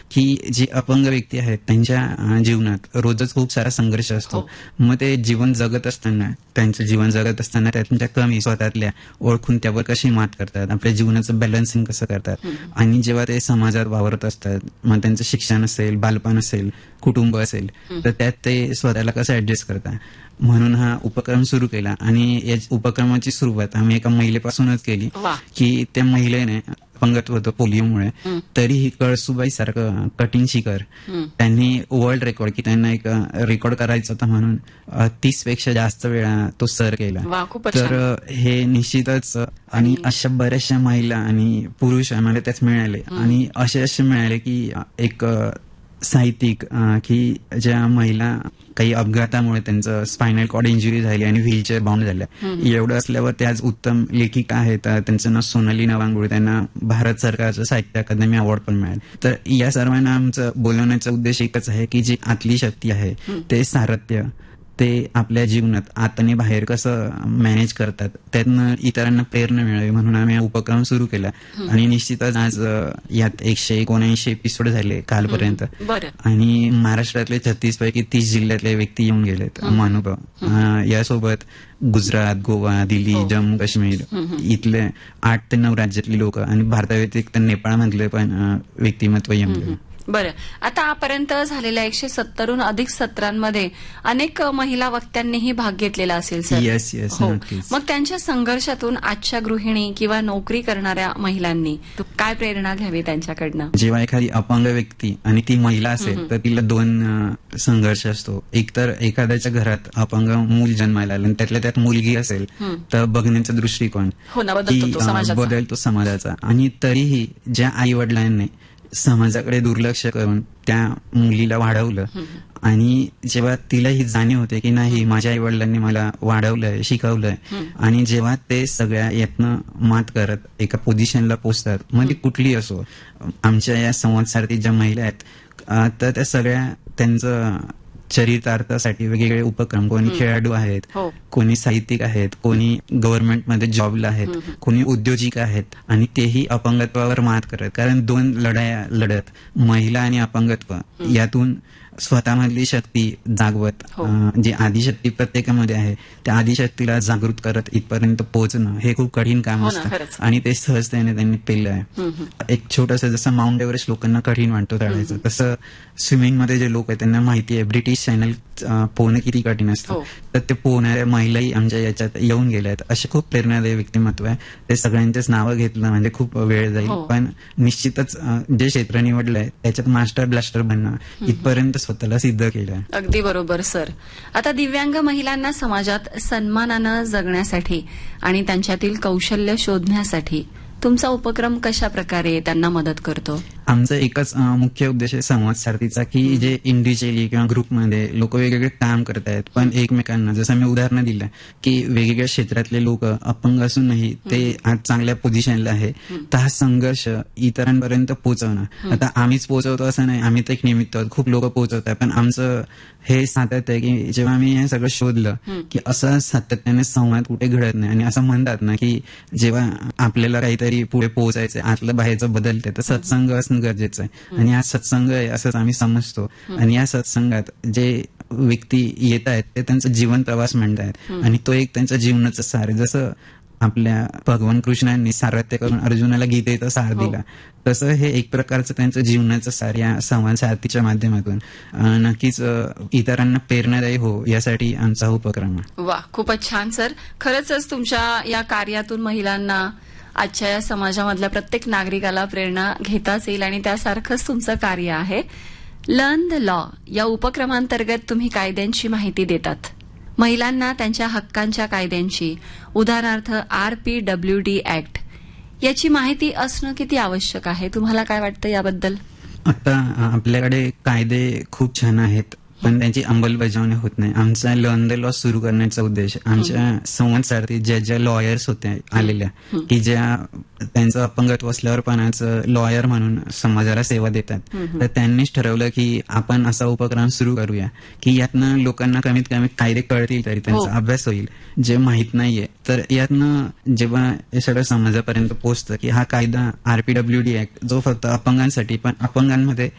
की जे अपंग व्यक्ती आहेत त्यांच्या जीवनात रोजच खूप सारा संघर्ष असतो. मग ते जीवन जगत असताना, त्यांचं जीवन जगत असताना त्यांच्या कमी स्वतःतल्या ओळखून त्यावर कशी मात करतात, आपल्या जीवनाचं बॅलन्सिंग कसं करतात, आणि जेव्हा ते समाजात वावरत असतात, मग त्यांचं शिक्षण असेल, बालपण असेल, कुटुंब असेल, तर त्यात ते स्वतःला कसं ऍडजस्ट करतात. म्हणून हा उपक्रम सुरू केला आणि या उपक्रमाची सुरुवात आम्ही एका महिलेपासूनच केली की त्या महिलेने अपंगत्व होतं पोलिओमुळे, तरीही कळसुबाई सारखं कठीण शिखर त्यांनी वर्ल्ड रेकॉर्ड, की त्यांना एक रेकॉर्ड करायचं होतं म्हणून 30 पेक्षा जास्त वेळा तो सर केला. तर हे निश्चितच, आणि अशा बऱ्याचशा महिला आणि पुरुष आम्हाला त्यात मिळाले, आणि असे मिळाले की एक साहित्यिक, की ज्या महिला काही अपघातामुळे त्यांचं स्पायनल कॉर्ड इंजुरी झाली आणि व्हीलचेअर बाउंड झाल्या, एवढं असल्यावर ते आज उत्तम लेखिका आहेत. त्यांचं नाव सोनाली नवांगुळे, त्यांना भारत सरकारचं साहित्य अकादमी अवॉर्ड पण मिळालं. तर या सर्वांना आमचं बोलवण्याचा उद्देश एकच आहे की जी आतली शक्ती आहे, ते सारथ्य, ते आपल्या जीवनात आतने बाहेर कसं मॅनेज करतात, त्यातनं इतरांना प्रेरणा मिळावी म्हणून आम्ही हा उपक्रम सुरू केला. आणि निश्चितच आज यात 179 एपिसोड झाले कालपर्यंत, आणि महाराष्ट्रातले 36 पैकी 30 जिल्ह्यातले व्यक्ती येऊन गेलेत महानुभव. यासोबत गुजरात, गोवा, दिल्ली, जम्मू काश्मीर इथले 8 ते 9 राज्यातली लोक, आणि भारताव्यतिरिक्त नेपाळमधले पण व्यक्तिमत्व येऊन गेले. बरं, आता आपर्यंत झालेल्या 170हून अधिक सत्रांमध्ये अनेक महिला वक्त्यांनीही भाग घेतलेला असेल सर. येस, मग त्यांच्या संघर्षातून आजच्या गृहिणी किंवा नोकरी करणाऱ्या महिलांनी काय प्रेरणा घ्यावी त्यांच्याकडनं? जेव्हा एखादी अपंग व्यक्ती आणि ती महिला असेल तर तिला 2 संघर्ष असतो. एक तर एखाद्याच्या घरात अपंग मूल जन्माला आलं आणि त्यातल्या त्यात मुलगी असेल तर बघण्याचा दृष्टिकोन बदलतो समाजाचा, आणि तरीही ज्या आई वडिलांनी समाजाकडे दुर्लक्ष करून त्या मुलीला वाढवलं, आणि जेव्हा तिला ही जाणीव होते की नाही, माझ्या आई वडिलांनी मला वाढवलंय, शिकवलंय, आणि जेव्हा ते सगळ्या यातनं मात करत एका पोझिशनला पोचतात, मग ती कुठली असो, आमच्या या संवाद सारथी ज्या महिला आहेत तर त्या सगळ्या त्यांचं चरितार्थासाठी वेगवेगळे उपक्रम, कोणी खेळाडू आहेत, कोणी साहित्यिक आहेत, कोणी गव्हर्नमेंटमध्ये जॉबला आहेत, कोणी उद्योजिक आहेत, आणि तेही अपंगत्वावर मात करत. कारण 2 लढाया लढत, महिला आणि अपंगत्व, यातून स्वतःमधली शक्ती जागवत, जी आदिशक्ती प्रत्येकामध्ये आहे त्या आदिशक्तीला जागृत करत इथपर्यंत पोहोचणं हे खूप कठीण काम असतं, आणि ते सहजतेने त्यांनी पेललं आहे. एक छोटंसं, जसं माउंट एव्हरेस्ट लोकांना कठीण वाटतो चढायचं, तसं स्विमिंगमध्ये जे लोक आहेत त्यांना माहिती आहे ब्रिटिश चॅनल पोहणं किती कठीण असतं, तर ते पोहणाऱ्या महिलाही आमच्या याच्यात येऊन गेल्या आहेत. असे खूप प्रेरणादायी व्यक्तिमत्व आहे. ते सगळ्यांचेच नावं घेतलं म्हणजे खूप वेळ जाईल, पण निश्चितच जे क्षेत्र निवडलंय त्याच्यात मास्टर ब्लास्टर बनणं इथपर्यंत स्वतःला सिद्ध केलं. अगदी बरोबर सर. आता दिव्यांग महिलांना समाजात सन्मानानं जगण्यासाठी आणि त्यांच्यातील कौशल्य शोधण्यासाठी तुमचा उपक्रम कशा प्रकारे त्यांना मदत करतो? आमचा एकच मुख्य उद्देश आहे संवाद सारथीचा, की जे इंडिव्हिज्युअली किंवा ग्रुपमध्ये लोक वेगवेगळे काम करत आहेत, पण एकमेकांना, जसं मी उदाहरण दिलं की वेगवेगळ्या क्षेत्रातले लोक अपंग असूनही ते आज चांगल्या पोझिशनला आहे, तर हा संघर्ष इतरांपर्यंत पोहोचवणं. आता आम्हीच पोहोचवतो असं नाही, आम्ही तर एक निमित्त आहोत, खूप लोक पोहोचवत आहेत, पण आमचं हे सातत्य आहे की जेव्हा आम्ही हे सगळं शोधलं की असं सातत्याने संवाद कुठे घडत नाही, आणि असं म्हणतात ना की जेव्हा आपल्याला काहीतरी पुढे पोहोचायचंय, आतलं बाहेरचं बदलते, तर सत्संग असणं गरजेचं आहे, आणि हा सत्संग आहे असंच आम्ही समजतो. आणि या सत्संगात जे व्यक्ती येत आहेत ते त्यांचा जीवन प्रवास म्हणतायत, आणि तो एक त्यांच्या जीवनाचा सार आहे. जसं आपल्या भगवान कृष्णांनी सारथ्य करून अर्जुनाला गीतेचा सार दिला, तसं हे एक प्रकारचं त्यांचं जीवनाचं सार या संवाद सारथीच्या माध्यमातून नक्कीच इतरांना प्रेरणादायी हो यासाठी आमचा उपक्रम आहे. वा, खूपच छान सर. खरंच तुमच्या या कार्यातून महिलांना, आजच्या या समाजामधल्या प्रत्येक नागरिकाला प्रेरणा घेताच येईल, आणि त्यासारखंच तुमचं कार्य आहे. लर्न द लॉ या उपक्रमांतर्गत तुम्ही कायद्यांची माहिती देतात, महिलांना त्यांच्या हक्कांच्या कायद्यांची, उदाहरणार्थ RPWD ऍक्ट, याची माहिती असणं किती आवश्यक आहे? तुम्हाला काय वाटतं याबद्दल? आता आपल्याकडे कायदे खूप छान आहेत, पण त्यांची अंमलबजावणी होत नाही. आमचा लर्न द लॉ सुरू करण्याचा उद्देश, आमच्या संवाद सारथी ज्या लॉयर्स होत्या आलेल्या, की ज्या त्यांचं अपंगत्व असल्यावर पण लॉयर म्हणून समाजाला सेवा देतात, तर त्यांनीच ठरवलं की आपण असा उपक्रम सुरू करूया की यातनं लोकांना कमीत कमी कायदे कळतील, तरी त्यांचा अभ्यास होईल. जे माहित नाहीये तर यातनं जेव्हा हे सगळं समाजापर्यंत पोहोचतं की हा कायदा RPWD ऍक्ट जो फक्त अपंगांसाठी, पण अपंगांमध्ये